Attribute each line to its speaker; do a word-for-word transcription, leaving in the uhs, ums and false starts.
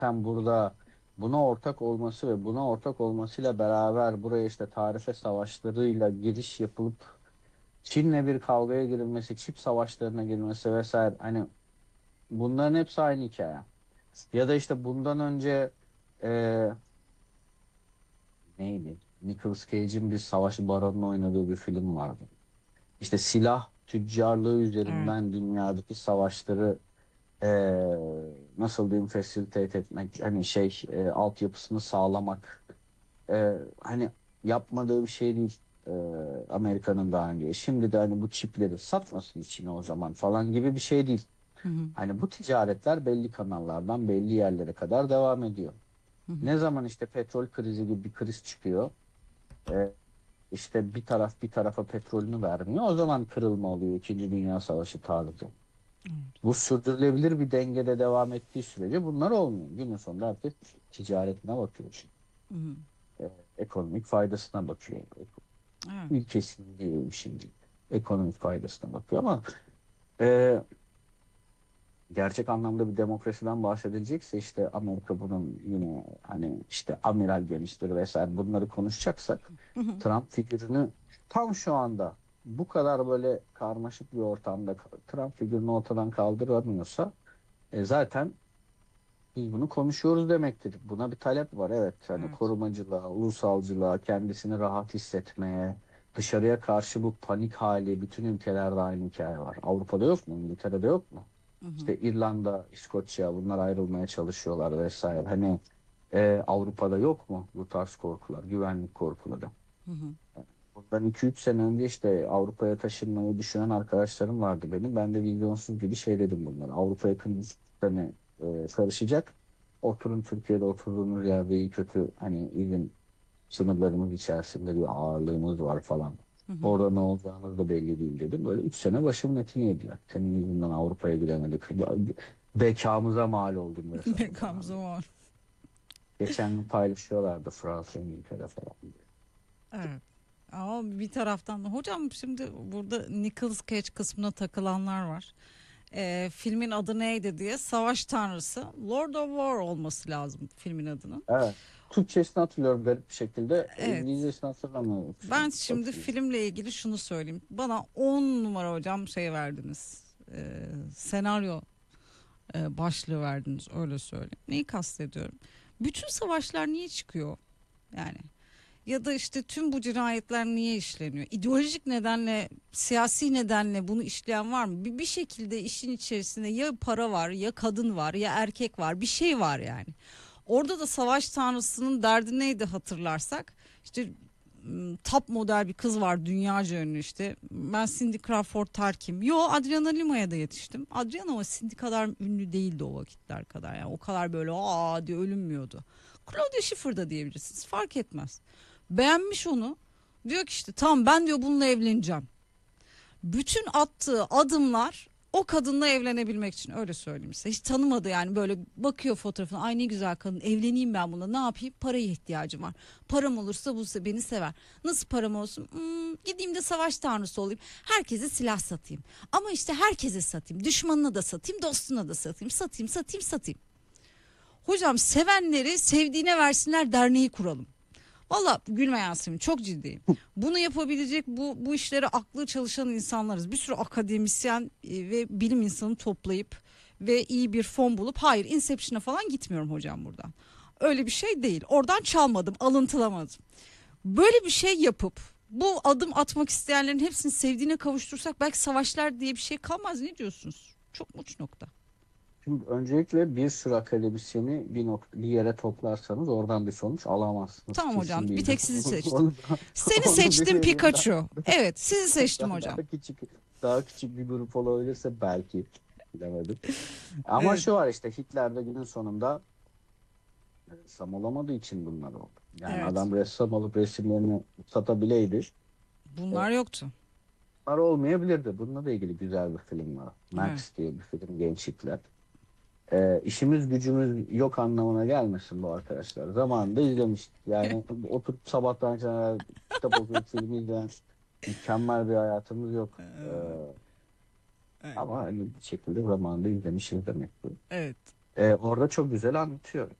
Speaker 1: burada buna ortak olması ve buna ortak olmasıyla beraber buraya işte tarife savaşlarıyla giriş yapılıp Çin'le bir kavgaya girilmesi, çip savaşlarına girmesi vesaire, hani bunların hepsi aynı hikaye. Ya da işte bundan önce e, neydi? Nicolas Cage'in bir savaş baronunu oynadığı bir film vardı. İşte silah tüccarlığı
Speaker 2: Evet.
Speaker 1: üzerinden dünyadaki savaşları e, nasıl diyeyim facilitate etmek, hani şey e, altyapısını sağlamak, e, hani yapmadığı bir şey değil e, Amerika'nın daha önce. Şimdi de hani bu çipleri satmasın içine o zaman falan gibi bir şey değil.
Speaker 2: Hı hı.
Speaker 1: Hani bu ticaretler belli kanallardan belli yerlere kadar devam ediyor.
Speaker 2: Hı hı.
Speaker 1: Ne zaman işte petrol krizi gibi bir kriz çıkıyor, e, işte bir taraf bir tarafa petrolünü vermiyor. O zaman kırılma oluyor. İkinci Dünya Savaşı tarzı. Bu sürdürülebilir bir dengede devam ettiği sürece bunlar olmuyor. Günün sonunda herkes ticaretine bakıyor.
Speaker 2: Hı hı.
Speaker 1: E, ekonomik faydasına bakıyor.
Speaker 2: Evet.
Speaker 1: Ülkesinin değil şimdi. Ekonomik faydasına bakıyor ama e, gerçek anlamda bir demokrasiden bahsedilecekse işte Amerika bunun yine hani işte amiral gemisidir vesaire bunları konuşacaksak
Speaker 2: Hı hı.
Speaker 1: Trump figürünü tam şu anda bu kadar böyle karmaşık bir ortamda Trump figürünü ortadan kaldıramıyorsa e, zaten biz bunu konuşuyoruz demektir. Buna bir talep var. Evet, hani
Speaker 2: Evet.
Speaker 1: korumacılığa, ulusalcılığa, kendisini rahat hissetmeye, dışarıya karşı bu panik hali bütün ülkelerde aynı hikaye var. Avrupa'da yok mu? İngiltere'de yok mu?
Speaker 2: Hı hı.
Speaker 1: İşte İrlanda, İskoçya bunlar ayrılmaya çalışıyorlar vesaire. Hani e, Avrupa'da yok mu bu tarz korkular, güvenlik korkuları?
Speaker 2: Hı hı.
Speaker 1: Bundan iki üç sene önce işte Avrupa'ya taşınmayı düşünen arkadaşlarım vardı benim. Ben de vizyonsuz gibi şey dedim bunlara. Avrupa yakın sene e, karışacak. Oturun Türkiye'de oturduğunuz yerde iyi kötü hani izin sınırlarımız içerisinde bir ağırlığımız var falan.
Speaker 2: Hı hı.
Speaker 1: Orada ne olacağımız da belli değil dedim. Böyle üç sene başımın etini yediler. Senin yüzünden Avrupa'ya gidemedik. Bekamıza mal oldum vesaire falan.
Speaker 2: Bekamza var.
Speaker 1: Geçen gün paylaşıyorlardı Fransa, İngiltere falan.
Speaker 2: Evet. Ama bir taraftan da hocam şimdi burada Nicolas Cage kısmına takılanlar var. Ee, filmin adı neydi diye Savaş Tanrısı Lord of War olması lazım filmin adının.
Speaker 1: Evet. Türkçesini hatırlıyorum garip bir şekilde.
Speaker 2: Evet.
Speaker 1: İngilizcesini hatırlamıyorum şu
Speaker 2: Ben
Speaker 1: an.
Speaker 2: şimdi
Speaker 1: Bakayım.
Speaker 2: filmle ilgili şunu söyleyeyim. Bana on numara hocam şey verdiniz. Ee, senaryo e, başlığı verdiniz öyle söyleyeyim. Neyi kastediyorum? Bütün savaşlar niye çıkıyor? Yani ya da işte tüm bu cinayetler niye işleniyor? İdeolojik nedenle, siyasi nedenle bunu işleyen var mı? Bir, bir şekilde işin içerisinde ya para var, ya kadın var, ya erkek var, bir şey var yani. Orada da savaş tanrısının derdi neydi hatırlarsak? İşte m, top model bir kız var dünyaca ünlü işte. Ben Cindy Crawford Tarkim. Yo, Adriana Lima'ya da yetiştim. Adriana ama Cindy kadar ünlü değildi o vakitler kadar. Yani o kadar böyle aa diye ölünmüyordu. Claudia Schiffer da diyebilirsiniz. Fark etmez. Beğenmiş onu. Diyor ki işte tamam ben diyor bununla evleneceğim. Bütün attığı adımlar o kadınla evlenebilmek için, öyle söyleyeyim size. Hiç tanımadı yani, böyle bakıyor fotoğrafına, ay ne güzel kadın, evleneyim ben bununla, ne yapayım, paraya ihtiyacım var. Param olursa bu beni sever. Nasıl param olsun? Hmm, gideyim de savaş tanrısı olayım. Herkese silah satayım. Ama işte herkese satayım. Düşmanına da satayım, dostuna da satayım. Satayım, satayım, satayım. Hocam sevenleri sevdiğine versinler derneği kuralım. Valla gülme Yasemin, çok ciddiyim. Bunu yapabilecek, bu bu işlere aklı çalışan insanlarız. Bir sürü akademisyen e, ve bilim insanı toplayıp ve iyi bir fon bulup, hayır Inception'a falan gitmiyorum hocam buradan. Öyle bir şey değil. Oradan çalmadım, alıntılamadım. Böyle bir şey yapıp bu adım atmak isteyenlerin hepsini sevdiğine kavuştursak belki savaşlar diye bir şey kalmaz. Ne diyorsunuz? Çok uç nokta.
Speaker 1: Şimdi öncelikle bir sürü akademisyeni bir, nok- bir yere toplarsanız oradan bir sonuç alamazsınız.
Speaker 2: Tamam hocam,
Speaker 1: Kesin
Speaker 2: bir
Speaker 1: bildim.
Speaker 2: tek sizi seçtim.
Speaker 1: Onu, da,
Speaker 2: Seni
Speaker 1: onu bir
Speaker 2: seçtim
Speaker 1: vereyim daha,
Speaker 2: Pikachu. Evet, sizi seçtim
Speaker 1: daha,
Speaker 2: hocam.
Speaker 1: daha küçük daha küçük bir grup olabilirse belki bilemedim. Ama
Speaker 2: Evet,
Speaker 1: şu var işte Hitler'de günün sonunda ressam olamadığı için bunlar oldu. Yani
Speaker 2: evet.
Speaker 1: adam ressam olup resimlerini satabileydi. E,
Speaker 2: Bunlar yoktu.
Speaker 1: bunlar olmayabilirdi. Bununla da ilgili güzel bir film var.
Speaker 2: Evet.
Speaker 1: Max diye bir film Genç Hitler. E, işimiz gücümüz yok anlamına gelmesin bu arkadaşlar. Zamanında izlemiştik. Yani oturup sabahtan akşama kitap okuyup film izleyen mükemmel bir hayatımız yok. E,
Speaker 2: Ee, evet.
Speaker 1: ama hani bir şekilde zamanında izlemişiz demek bu.
Speaker 2: Evet.
Speaker 1: Ee, orada çok güzel anlatıyor.